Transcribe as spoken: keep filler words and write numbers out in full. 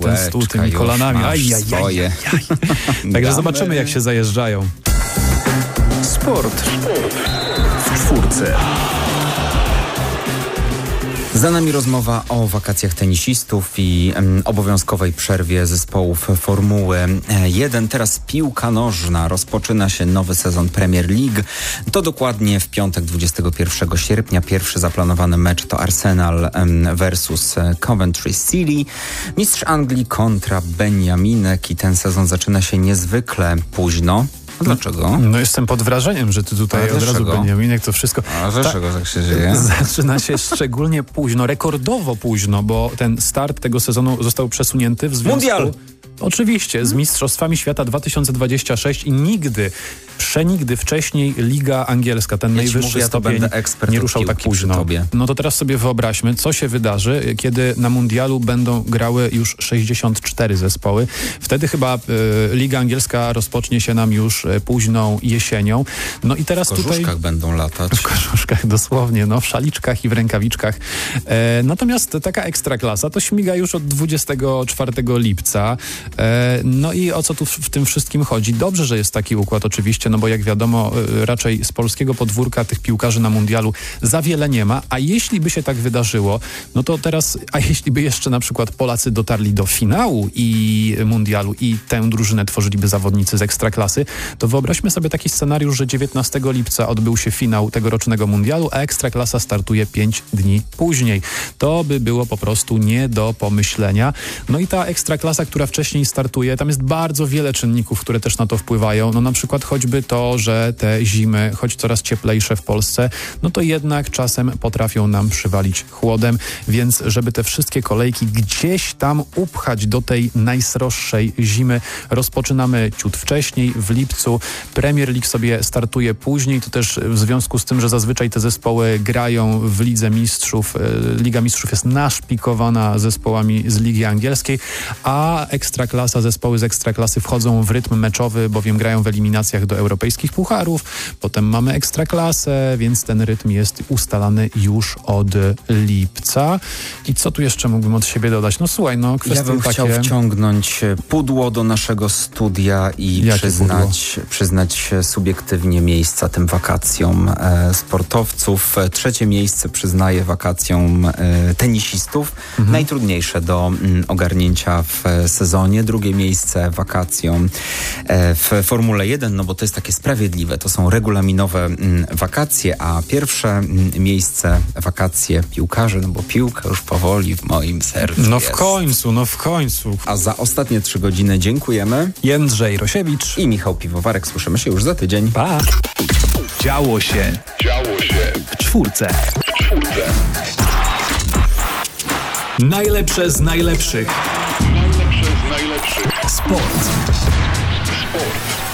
stół tymi kolanami. Aj, aj, aj, aj. Także zobaczymy, jak się zajeżdżają. Sport w czwórce. Za nami rozmowa o wakacjach tenisistów i um, obowiązkowej przerwie zespołów Formuły jeden. Teraz piłka nożna. Rozpoczyna się nowy sezon Premier League. To dokładnie w piątek dwudziestego pierwszego sierpnia. Pierwszy zaplanowany mecz to Arsenal um, versus Coventry City. Mistrz Anglii kontra Beniaminek i ten sezon zaczyna się niezwykle późno. Dlaczego? No jestem pod wrażeniem, że ty tutaj od razu, Beniaminek, to wszystko... A dlaczego tak się dzieje? Zaczyna się szczególnie późno, rekordowo późno, bo ten start tego sezonu został przesunięty w związku... Mundial! Oczywiście, z Mistrzostwami Świata dwa tysiące dwudziestego szóstego i nigdy, przenigdy wcześniej Liga Angielska, ten ja najwyższy mówię, stopień, nie ruszał tak późno. No to teraz sobie wyobraźmy, co się wydarzy, kiedy na Mundialu będą grały już sześćdziesiąt cztery zespoły. Wtedy chyba y, Liga Angielska rozpocznie się nam już y, późną jesienią. No i teraz w korzuszkach tutaj... będą latać. W korzuszkach dosłownie, no w szaliczkach i w rękawiczkach. E, natomiast taka ekstraklasa to śmiga już od dwudziestego czwartego lipca. No i o co tu w, w tym wszystkim chodzi? Dobrze, że jest taki układ oczywiście, no bo jak wiadomo, raczej z polskiego podwórka tych piłkarzy na mundialu za wiele nie ma, a jeśli by się tak wydarzyło, no to teraz, a jeśli by jeszcze na przykład Polacy dotarli do finału i mundialu i tę drużynę tworzyliby zawodnicy z ekstraklasy, to wyobraźmy sobie taki scenariusz, że dziewiętnastego lipca odbył się finał tegorocznego mundialu, a ekstraklasa startuje pięć dni później. To by było po prostu nie do pomyślenia. No i ta ekstraklasa, która wcześniej startuje, tam jest bardzo wiele czynników, które też na to wpływają. No na przykład choćby to, że te zimy, choć coraz cieplejsze w Polsce, no to jednak czasem potrafią nam przywalić chłodem, więc żeby te wszystkie kolejki gdzieś tam upchać do tej najsroższej zimy, rozpoczynamy ciut wcześniej, w lipcu. Premier League sobie startuje później, to też w związku z tym, że zazwyczaj te zespoły grają w Lidze Mistrzów. Liga Mistrzów jest naszpikowana zespołami z Ligi Angielskiej, a ekstraklasa, zespoły z ekstraklasy wchodzą w rytm meczowy, bowiem grają w eliminacjach do europejskich pucharów. Potem mamy ekstraklasę, więc ten rytm jest ustalany już od lipca. I co tu jeszcze mógłbym od siebie dodać? No słuchaj, no kwestie Ja bym takie... chciał wciągnąć pudło do naszego studia i przyznać, przyznać subiektywnie miejsca tym wakacjom e, sportowców. Trzecie miejsce przyznaję wakacjom e, tenisistów. Mhm. Najtrudniejsze do m, ogarnięcia w sezonie. Drugie miejsce wakacjom e, w Formule jeden, no bo to jest takie sprawiedliwe. To są regulaminowe m, wakacje, a pierwsze m, miejsce wakacje piłkarzy, no bo piłka już powoli w moim sercu No jest. w końcu, no w końcu. A za ostatnie trzy godziny dziękujemy. Jędrzej Rosiewicz I Michał Piwowarek. Słyszymy się już za tydzień. Pa! Działo się. Działo się. W czwórce. W czwórce. Najlepsze z najlepszych. Najlepsze z najlepszych. Sport. Sport.